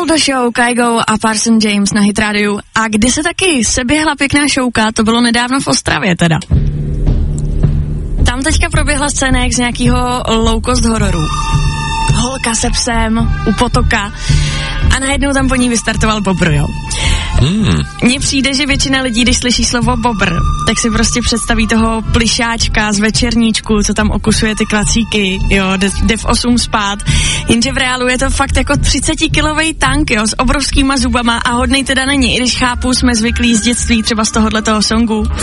Toto show Kygo a Parson James na Hit Radio. A kde se taky seběhla pěkná showka, to bylo nedávno v Ostravě teda. Tam teďka proběhla scének z nějakého low-cost hororu. Holka se psem u potoka a najednou tam po ní vystartoval bobr, jo. Mně přijde, že většina lidí, když slyší slovo bobr, tak si prostě představí toho plišáčka z večerníčku, co tam okusuje ty klacíky, jo, jde v 8 spát, jenže v reálu je to fakt jako 30-kilovej tank, jo, s obrovskýma zubama a hodnej teda není, i když chápu, jsme zvyklí z dětství třeba z tohohletoho songu.